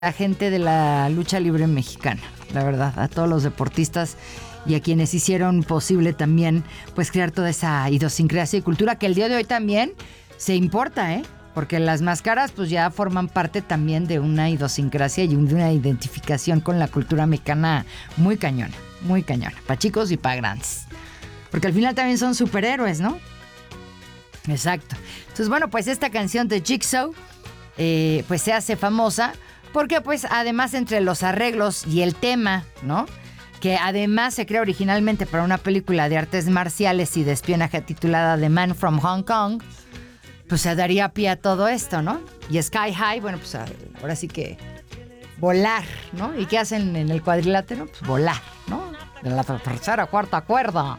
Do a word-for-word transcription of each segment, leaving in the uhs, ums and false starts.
la gente de la lucha libre mexicana, la verdad, a todos los deportistas y a quienes hicieron posible también pues crear toda esa idiosincrasia y cultura que el día de hoy también se importa, ¿eh? Porque las máscaras pues ya forman parte también de una idiosincrasia y de una identificación con la cultura mexicana muy cañona, muy cañona, para chicos y para grandes. Porque al final también son superhéroes, ¿no? Exacto. Entonces, bueno, pues esta canción de Jigsaw eh, pues se hace famosa porque pues además entre los arreglos y el tema, ¿no? Que además se creó originalmente para una película de artes marciales y de espionaje titulada The Man from Hong Kong, pues se daría pie a todo esto, ¿no? Y Sky High, bueno, pues ahora sí que volar, ¿no? ¿Y qué hacen en el cuadrilátero? Pues volar, ¿no? De la tercera, cuarta cuerda.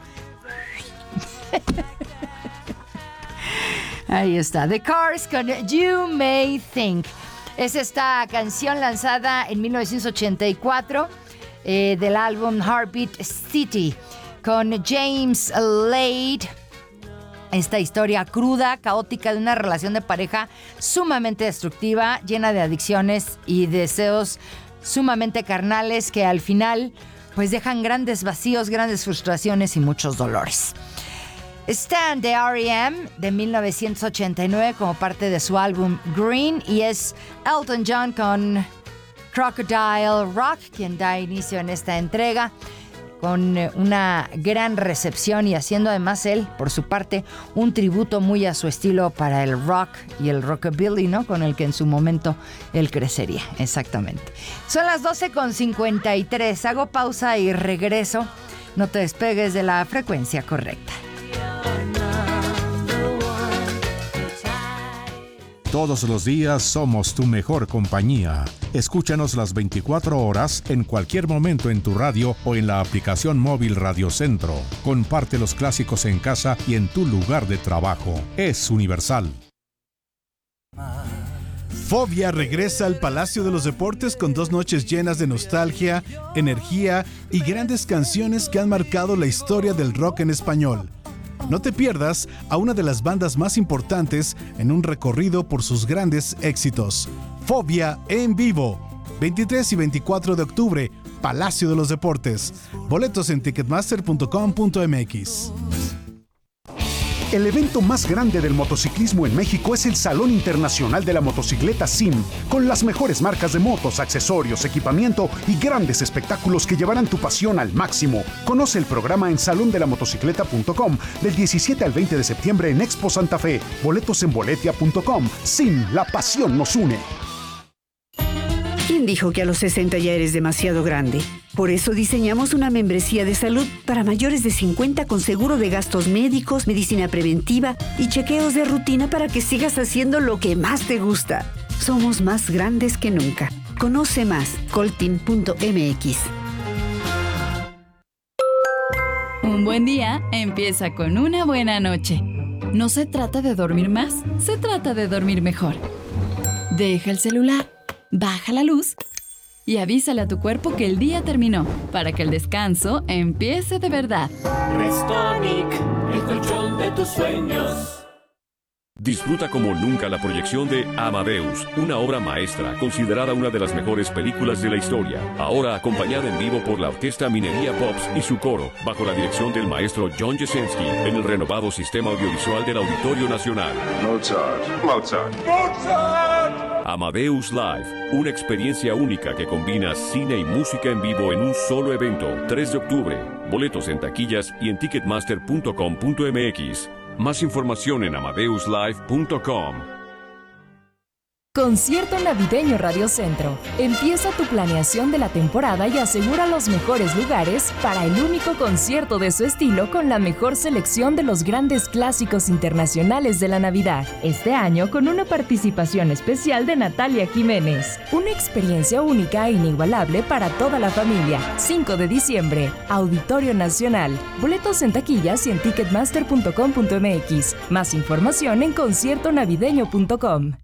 Ahí está, The Cars con You May Think. Es esta canción lanzada en mil novecientos ochenta y cuatro eh, del álbum Heartbeat City con James Lade. Esta historia cruda, caótica de una relación de pareja sumamente destructiva, llena de adicciones y deseos sumamente carnales que al final pues dejan grandes vacíos, grandes frustraciones y muchos dolores. Stand de R E M de mil novecientos ochenta y nueve como parte de su álbum Green, y es Elton John con Crocodile Rock quien da inicio en esta entrega con una gran recepción y haciendo además él, por su parte, un tributo muy a su estilo para el rock y el rockabilly, ¿no? Con el que en su momento él crecería, exactamente. Son las doce con cincuenta y tres, hago pausa y regreso. No te despegues de la frecuencia correcta. Todos los días somos tu mejor compañía. Escúchanos las veinticuatro horas en cualquier momento en tu radio o en la aplicación móvil Radio Centro. Comparte los clásicos en casa y en tu lugar de trabajo. Es universal. Fobia regresa al Palacio de los Deportes con dos noches llenas de nostalgia, energía y grandes canciones que han marcado la historia del rock en español. No te pierdas a una de las bandas más importantes en un recorrido por sus grandes éxitos. Fobia en vivo, veintitrés y veinticuatro de octubre, Palacio de los Deportes. Boletos en ticketmaster punto com punto m x. El evento más grande del motociclismo en México es el Salón Internacional de la Motocicleta S I M, con las mejores marcas de motos, accesorios, equipamiento y grandes espectáculos que llevarán tu pasión al máximo. Conoce el programa en salón de la motocicleta punto com del diecisiete al veinte de septiembre en Expo Santa Fe. Boletos en boletia punto com. S I M, la pasión nos une. ¿Quién dijo que a los sesenta ya eres demasiado grande? Por eso diseñamos una membresía de salud para mayores de cincuenta con seguro de gastos médicos, medicina preventiva y chequeos de rutina para que sigas haciendo lo que más te gusta. Somos más grandes que nunca. Conoce más, coltin punto m x. Un buen día empieza con una buena noche. No se trata de dormir más, se trata de dormir mejor. Deja el celular, baja la luz y avísale a tu cuerpo que el día terminó, para que el descanso empiece de verdad. Restonic, el colchón de tus sueños. Disfruta como nunca la proyección de Amadeus, una obra maestra considerada una de las mejores películas de la historia. Ahora acompañada en vivo por la Orquesta Minería Pops y su coro, bajo la dirección del maestro John Jasinski, en el renovado sistema audiovisual del Auditorio Nacional. Mozart, Mozart, Mozart. Amadeus Live, una experiencia única que combina cine y música en vivo en un solo evento, tres de octubre. Boletos en taquillas y en ticketmaster punto com punto m x. Más información en amadeus live punto com. Concierto Navideño Radio Centro. Empieza tu planeación de la temporada y asegura los mejores lugares para el único concierto de su estilo con la mejor selección de los grandes clásicos internacionales de la Navidad. Este año con una participación especial de Natalia Jiménez. Una experiencia única e inigualable para toda la familia. cinco de diciembre, Auditorio Nacional. Boletos en taquillas y en ticketmaster punto com punto m x. Más información en concierto navideño punto com.